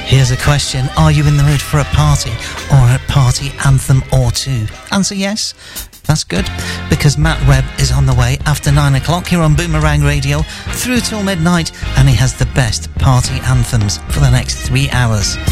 Here's a question. Are you in the mood for a party or a party anthem or two? Answer yes. That's good, because Matt Webb is on the way after 9 o'clock here on Boomerang Radio through till midnight, and he has the best party anthems for the next 3 hours.